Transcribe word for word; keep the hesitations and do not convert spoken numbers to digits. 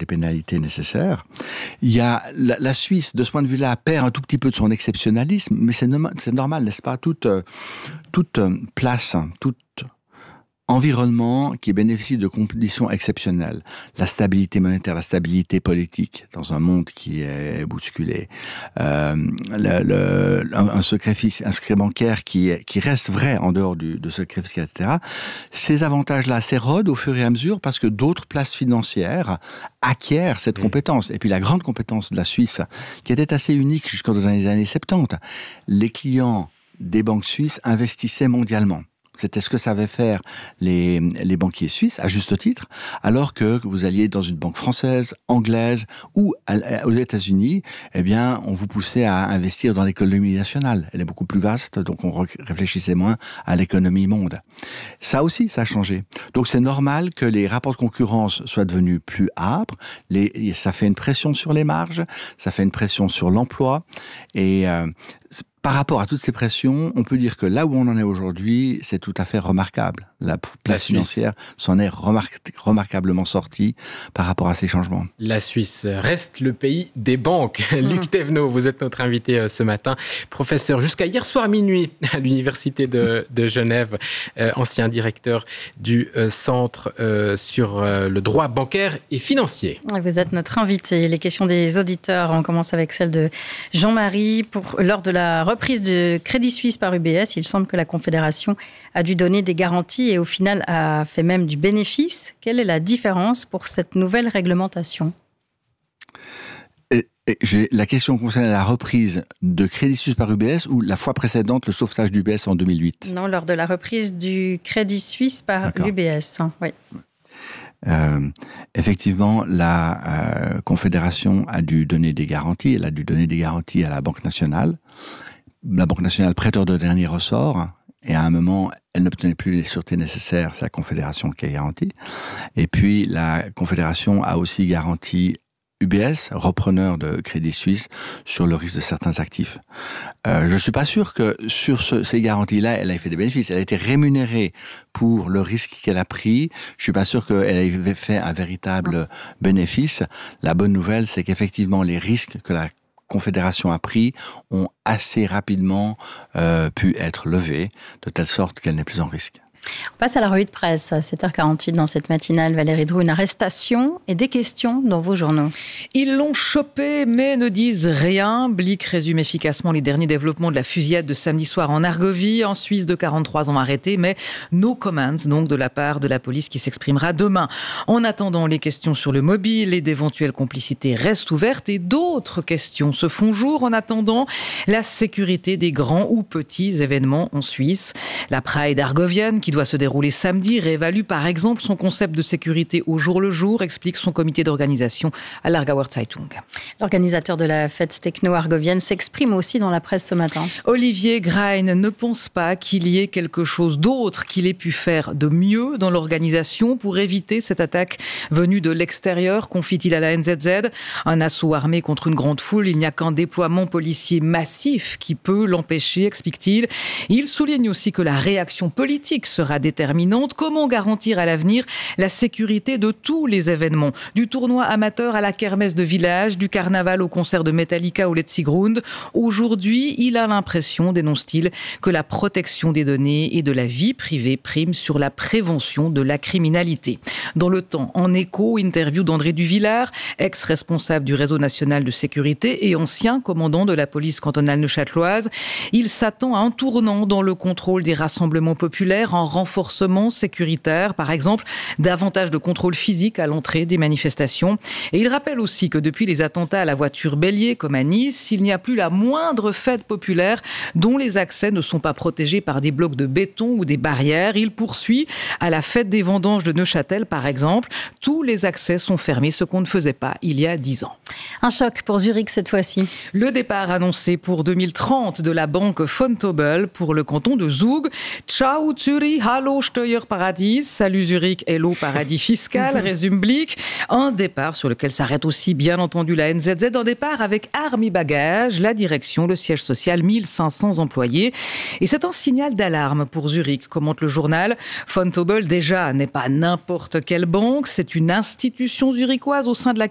des pénalités nécessaires. Il y a la, la Suisse, de ce point de vue-là, perd un tout petit peu de son exceptionnalisme, mais c'est, no- c'est normal, n'est-ce pas? Toute, euh, toute euh, place, toute environnement qui bénéficie de conditions exceptionnelles, la stabilité monétaire, la stabilité politique dans un monde qui est bousculé, euh, le, le, un, un secret fiscal, un secret bancaire qui, qui reste vrai en dehors du de secret fiscal, et cetera. Ces avantages-là s'érodent au fur et à mesure parce que d'autres places financières acquièrent cette mmh. compétence. Et puis la grande compétence de la Suisse, qui était assez unique jusqu'aux années soixante-dix, les clients des banques suisses investissaient mondialement. C'était ce que savaient faire les, les banquiers suisses, à juste titre, alors que vous alliez dans une banque française, anglaise ou à, aux États-Unis, eh bien, on vous poussait à investir dans l'économie nationale. Elle est beaucoup plus vaste, donc on réfléchissait moins à l'économie monde. Ça aussi, ça a changé. Donc c'est normal que les rapports de concurrence soient devenus plus âpres. Les, ça fait une pression sur les marges, ça fait une pression sur l'emploi, et euh, par rapport à toutes ces pressions, on peut dire que là où on en est aujourd'hui, c'est tout à fait remarquable. La place financière s'en est remar- remarquablement sortie par rapport à ces changements. La Suisse reste le pays des banques. Mmh. Luc Thévenot, vous êtes notre invité ce matin. Professeur jusqu'à hier soir minuit à l'Université de, de Genève, euh, ancien directeur du euh, Centre euh, sur euh, le droit bancaire et financier. Vous êtes notre invité. Les questions des auditeurs, on commence avec celle de Jean-Marie. Pour, lors de la reprise de Crédit Suisse par U B S, il semble que la Confédération a dû donner des garanties et au final a fait même du bénéfice. Quelle est la différence pour cette nouvelle réglementation ? et, et j'ai, La question concerne la reprise de Crédit Suisse par U B S ou la fois précédente, le sauvetage d'U B S en deux mille huit ? Non, lors de la reprise du Crédit Suisse par D'accord. U B S. Oui. Euh, effectivement, la euh, Confédération a dû donner des garanties. Elle a dû donner des garanties à la Banque nationale. La Banque nationale, prêteur de dernier ressort, et à un moment, elle n'obtenait plus les sûretés nécessaires, c'est la Confédération qui a garanti. Et puis, la Confédération a aussi garanti U B S, repreneur de Crédit Suisse, sur le risque de certains actifs. Euh, je ne suis pas sûr que sur ce, ces garanties-là, elle ait fait des bénéfices. Elle a été rémunérée pour le risque qu'elle a pris. Je ne suis pas sûr qu'elle ait fait un véritable bénéfice. La bonne nouvelle, c'est qu'effectivement, les risques que la Confédération a pris ont assez rapidement euh, pu être levés, de telle sorte qu'elle n'est plus en risque. On passe à la revue de presse à sept heures quarante-huit dans cette matinale. Valérie Drou, une arrestation et des questions dans vos journaux. Ils l'ont chopé mais ne disent rien. Blick résume efficacement les derniers développements de la fusillade de samedi soir en Argovie. En Suisse, de quarante-trois ans arrêtés, mais no comments donc de la part de la police qui s'exprimera demain. En attendant, les questions sur le mobile et d'éventuelles complicités restent ouvertes et d'autres questions se font jour. En attendant, la sécurité des grands ou petits événements en Suisse. La Pride argovienne qui doit se dérouler samedi réévalue par exemple son concept de sécurité au jour le jour, explique son comité d'organisation à l'Aargauer Zeitung. L'organisateur de la fête techno-argovienne s'exprime aussi dans la presse ce matin. Olivier Grein ne pense pas qu'il y ait quelque chose d'autre qu'il ait pu faire de mieux dans l'organisation pour éviter cette attaque venue de l'extérieur, confie-t-il à la N Z Z. Un assaut armé contre une grande foule, il n'y a qu'un déploiement policier massif qui peut l'empêcher, explique-t-il. Il souligne aussi que la réaction politique sera déterminante. Comment garantir à l'avenir la sécurité de tous les événements, du tournoi amateur à la kermesse de village, du carnaval au concert de Metallica au Letzigrund. Aujourd'hui, il a l'impression, dénonce-t-il, que la protection des données et de la vie privée prime sur la prévention de la criminalité. Dans le temps, en écho, interview d'André Duvillard, ex-responsable du réseau national de sécurité et ancien commandant de la police cantonale neuchâteloise. Il s'attend à un tournant dans le contrôle des rassemblements populaires, en renforcement sécuritaire, par exemple, davantage de contrôle physique à l'entrée des manifestations. Et il rappelle aussi que depuis les attentats à la voiture bélier, comme à Nice, il n'y a plus la moindre fête populaire dont les accès ne sont pas protégés par des blocs de béton ou des barrières. Il poursuit à la fête des vendanges de Neuchâtel, par exemple. Tous les accès sont fermés, ce qu'on ne faisait pas il y a dix ans. Un choc pour Zurich cette fois-ci. Le départ annoncé pour deux mille trente de la banque Vontobel pour le canton de Zug. Ciao Zurich, hallo Steuerparadies. Salut Zurich, hello paradis fiscal, résume Blick. Un départ sur lequel s'arrête aussi bien entendu la N Z Z. Un départ avec Army Bagage, la direction, le siège social, mille cinq cents employés. Et c'est un signal d'alarme pour Zurich, commente le journal. Vontobel déjà n'est pas n'importe quelle banque, c'est une institution zurichoise au sein de laquelle